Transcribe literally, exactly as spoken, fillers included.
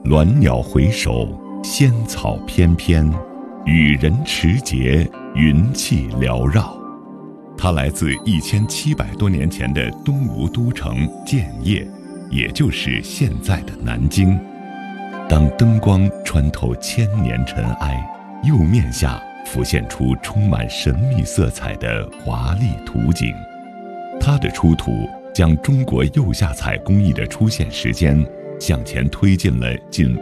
鸾鸟回首，仙草翩翩，雨人持节，云气缭绕。它来自一千七百多年前的东吴都城建业，也就是现在的南京。当灯光穿透千年尘埃，釉面下浮现出充满神秘色彩的华丽图景。它的出土将中国釉下彩工艺的出现时间向前推进了近